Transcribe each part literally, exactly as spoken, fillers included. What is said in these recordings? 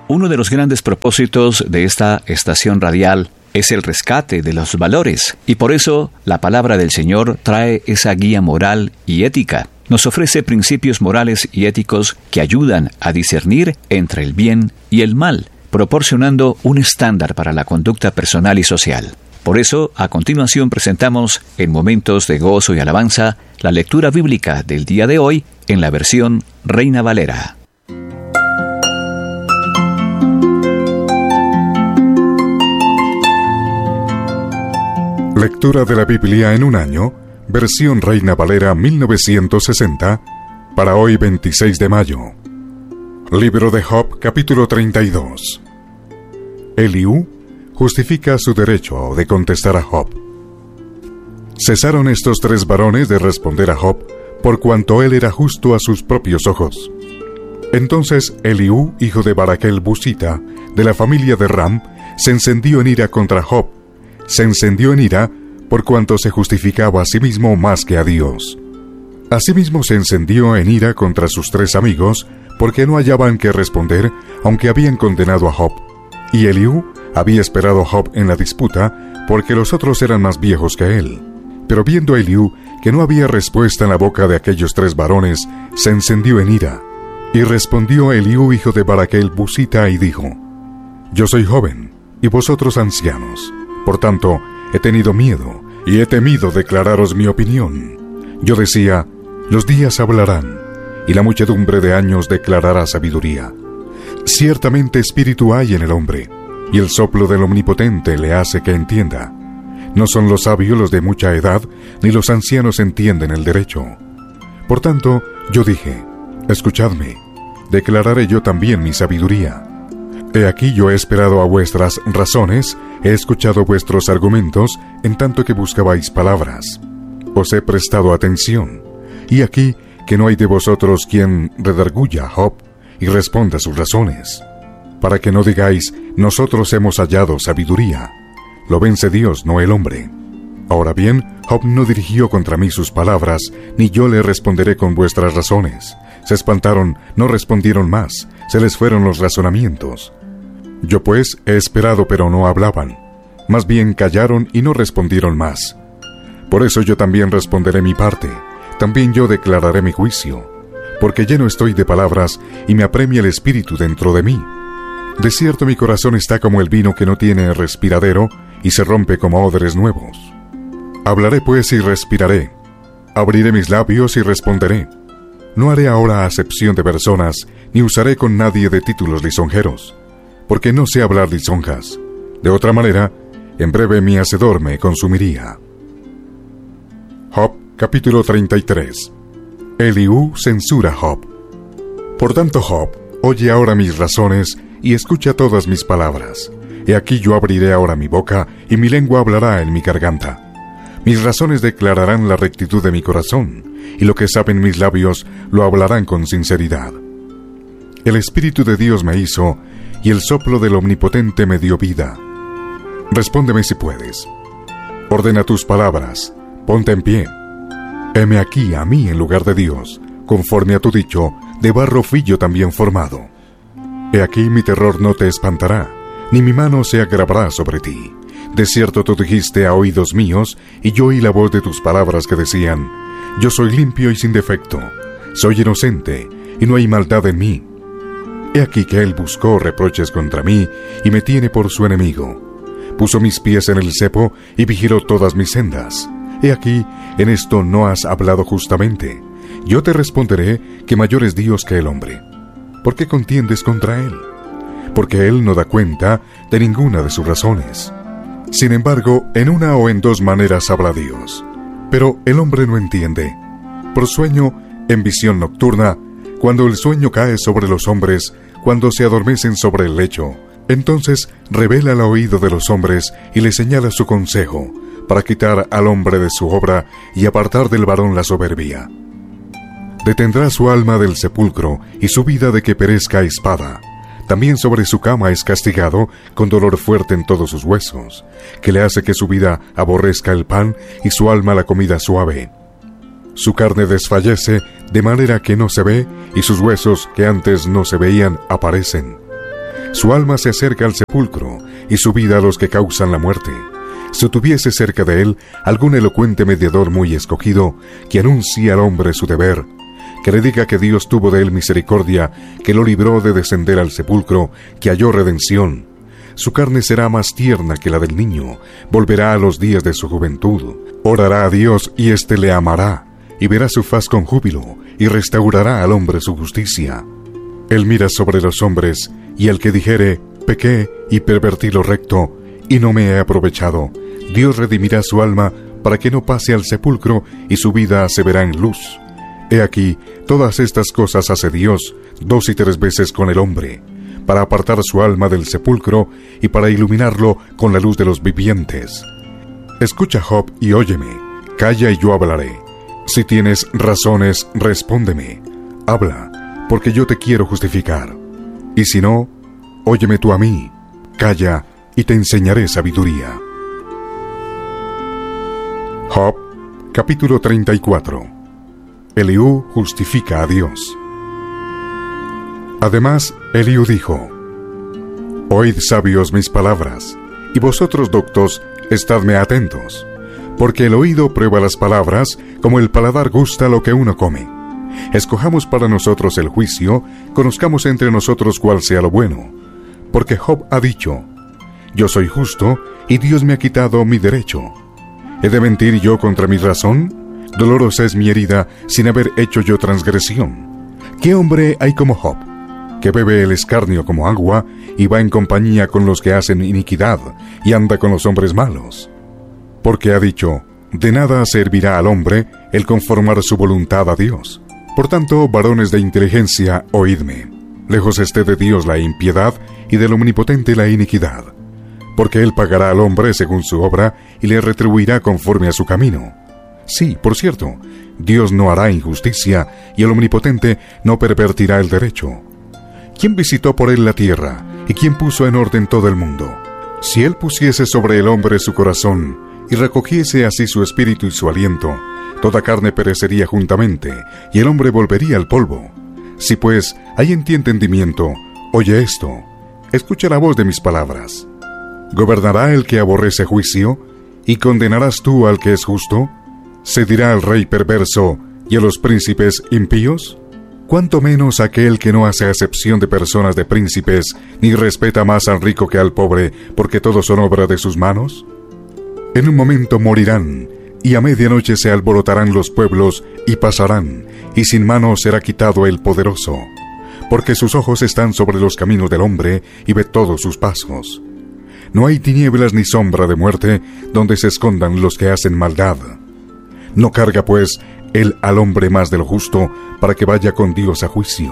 Uno de los grandes propósitos de esta estación radial es el rescate de los valores, y por eso la palabra del Señor trae esa guía moral y ética. Nos ofrece principios morales y éticos que ayudan a discernir entre el bien y el mal, proporcionando un estándar para la conducta personal y social. Por eso, a continuación presentamos, en momentos de gozo y alabanza, la lectura bíblica del día de hoy en la versión Reina Valera. Lectura de la Biblia en un año, versión Reina Valera mil novecientos sesenta, para hoy veintiséis de mayo. Libro de Job, capítulo treinta y dos. Eliú justifica su derecho de contestar a Job. Cesaron estos tres varones de responder a Job, por cuanto él era justo a sus propios ojos. Entonces Eliú, hijo de Baraquel Busita, de la familia de Ram, se encendió en ira contra Job. Se encendió en ira por cuanto se justificaba a sí mismo más que a Dios. Asimismo se encendió en ira contra sus tres amigos, porque no hallaban qué responder, aunque habían condenado a Job. Y Eliú había esperado a Job en la disputa, porque los otros eran más viejos que él. Pero viendo Eliú que no había respuesta en la boca de aquellos tres varones, se encendió en ira. Y respondió Eliú, hijo de Baraquel Busita, y dijo: Yo soy joven, y vosotros ancianos. Por tanto, he tenido miedo, y he temido declararos mi opinión. Yo decía: los días hablarán, y la muchedumbre de años declarará sabiduría. Ciertamente espíritu hay en el hombre, y el soplo del Omnipotente le hace que entienda. No son los sabios los de mucha edad, ni los ancianos entienden el derecho. Por tanto, yo dije: escuchadme, declararé yo también mi sabiduría. He aquí yo he esperado a vuestras razones, he escuchado vuestros argumentos, en tanto que buscabais palabras. Os he prestado atención, y aquí que no hay de vosotros quien redarguya a Job y responda sus razones, para que no digáis: nosotros hemos hallado sabiduría. Lo vence Dios, no el hombre. Ahora bien, Job no dirigió contra mí sus palabras, ni yo le responderé con vuestras razones. Se espantaron, no respondieron más, se les fueron los razonamientos. Yo pues he esperado, pero no hablaban. Más bien callaron y no respondieron más. Por eso yo también responderé mi parte, también yo declararé mi juicio, porque lleno estoy de palabras y me apremia el espíritu dentro de mí. De cierto mi corazón está como el vino que no tiene respiradero y se rompe como odres nuevos. Hablaré pues y respiraré, abriré mis labios y responderé. No haré ahora acepción de personas, ni usaré con nadie de títulos lisonjeros, porque no sé hablar lisonjas. De otra manera, en breve mi hacedor me consumiría. Job, capítulo treinta y tres. Eliú censura a Job. Por tanto, Job, oye ahora mis razones y escucha todas mis palabras. He aquí yo abriré ahora mi boca, y mi lengua hablará en mi garganta. Mis razones declararán la rectitud de mi corazón, y lo que saben mis labios lo hablarán con sinceridad. El Espíritu de Dios me hizo, y el soplo del Omnipotente me dio vida. Respóndeme si puedes. Ordena tus palabras, ponte en pie. Heme aquí a mí en lugar de Dios, conforme a tu dicho, de barro fui yo también formado. He aquí mi terror no te espantará, ni mi mano se agravará sobre ti. De cierto tú dijiste a oídos míos, y yo oí la voz de tus palabras que decían: yo soy limpio y sin defecto, soy inocente, y no hay maldad en mí. He aquí que él buscó reproches contra mí, y me tiene por su enemigo. Puso mis pies en el cepo, y vigiló todas mis sendas. He aquí, en esto no has hablado justamente. Yo te responderé que mayor es Dios que el hombre. ¿Por qué contiendes contra él? Porque él no da cuenta de ninguna de sus razones. Sin embargo, en una o en dos maneras habla Dios. Pero el hombre no entiende. Por sueño, en visión nocturna, cuando el sueño cae sobre los hombres, cuando se adormecen sobre el lecho, entonces revela al oído de los hombres y le señala su consejo, para quitar al hombre de su obra y apartar del varón la soberbia. Detendrá su alma del sepulcro y su vida de que perezca a espada. También sobre su cama es castigado con dolor fuerte en todos sus huesos, que le hace que su vida aborrezca el pan y su alma la comida suave. Su carne desfallece de manera que no se ve, y sus huesos que antes no se veían aparecen. Su alma se acerca al sepulcro y su vida a los que causan la muerte. Si tuviese cerca de él algún elocuente mediador muy escogido, que anuncie al hombre su deber, que le diga que Dios tuvo de él misericordia, que lo libró de descender al sepulcro, que halló redención. Su carne será más tierna que la del niño, volverá a los días de su juventud. Orará a Dios y éste le amará, y verá su faz con júbilo, y restaurará al hombre su justicia. Él mira sobre los hombres, y el que dijere, pequé y pervertí lo recto, y no me he aprovechado, Dios redimirá su alma para que no pase al sepulcro, y su vida se verá en luz. He aquí, todas estas cosas hace Dios dos y tres veces con el hombre, para apartar su alma del sepulcro y para iluminarlo con la luz de los vivientes. Escucha, Job, y óyeme, calla y yo hablaré. Si tienes razones, respóndeme. Habla, porque yo te quiero justificar. Y si no, óyeme tú a mí, calla y te enseñaré sabiduría. Job, capítulo treinta y cuatro. Eliú justifica a Dios. Además, Eliú dijo: Oíd, sabios, mis palabras, y vosotros, doctos, estadme atentos, porque el oído prueba las palabras, como el paladar gusta lo que uno come. Escojamos para nosotros el juicio, conozcamos entre nosotros cuál sea lo bueno. Porque Job ha dicho: Yo soy justo, y Dios me ha quitado mi derecho. ¿He de mentir yo contra mi razón? Dolorosa es mi herida, sin haber hecho yo transgresión. ¿Qué hombre hay como Job, que bebe el escarnio como agua, y va en compañía con los que hacen iniquidad, y anda con los hombres malos? Porque ha dicho: de nada servirá al hombre el conformar su voluntad a Dios. Por tanto, varones de inteligencia, oídme. Lejos esté de Dios la impiedad, y del Omnipotente la iniquidad. Porque Él pagará al hombre según su obra, y le retribuirá conforme a su camino. Sí, por cierto, Dios no hará injusticia, y el Omnipotente no pervertirá el derecho. ¿Quién visitó por él la tierra, y quién puso en orden todo el mundo? Si Él pusiese sobre el hombre su corazón, y recogiese así su espíritu y su aliento, toda carne perecería juntamente, y el hombre volvería al polvo. Si pues hay en ti entendimiento, oye esto, escucha la voz de mis palabras. ¿Gobernará el que aborrece juicio, y condenarás tú al que es justo? ¿Se dirá al rey perverso y a los príncipes impíos? ¿Cuánto menos aquel que no hace acepción de personas de príncipes, ni respeta más al rico que al pobre, porque todos son obra de sus manos? En un momento morirán, y a medianoche se alborotarán los pueblos, y pasarán, y sin mano será quitado el poderoso. Porque sus ojos están sobre los caminos del hombre, y ve todos sus pasos. No hay tinieblas ni sombra de muerte, donde se escondan los que hacen maldad. No carga, pues, él al hombre más de lo justo, para que vaya con Dios a juicio.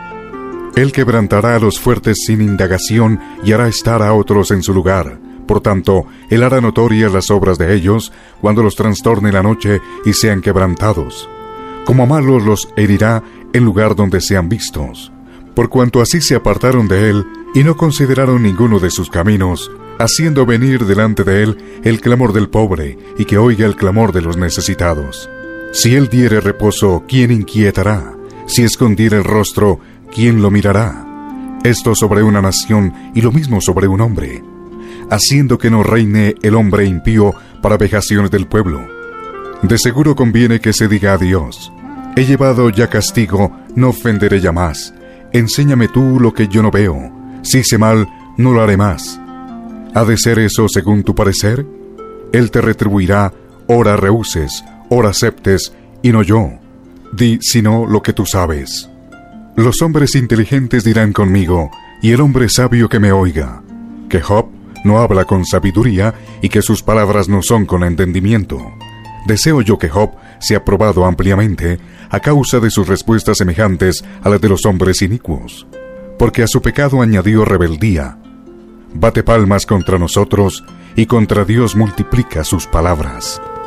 Él quebrantará a los fuertes sin indagación, y hará estar a otros en su lugar. Por tanto, él hará notorias las obras de ellos, cuando los trastorne la noche y sean quebrantados. Como a malos los herirá en lugar donde sean vistos. Por cuanto así se apartaron de él, y no consideraron ninguno de sus caminos, haciendo venir delante de él el clamor del pobre, y que oiga el clamor de los necesitados. Si él diere reposo, ¿quién inquietará? Si escondiere el rostro, ¿quién lo mirará? Esto sobre una nación, y lo mismo sobre un hombre, haciendo que no reine el hombre impío para vejaciones del pueblo. De seguro conviene que se diga a Dios: he llevado ya castigo, no ofenderé ya más. Enséñame tú lo que yo no veo. Si hice mal, no lo haré más. ¿Ha de ser eso según tu parecer? Él te retribuirá, ora rehuses, ora aceptes, y no yo. Di, sino lo que tú sabes. Los hombres inteligentes dirán conmigo, y el hombre sabio que me oiga, que Job no habla con sabiduría, y que sus palabras no son con entendimiento. Deseo yo que Job sea probado ampliamente, a causa de sus respuestas semejantes a las de los hombres inicuos. Porque a su pecado añadió rebeldía. Bate palmas contra nosotros, y contra Dios multiplica sus palabras.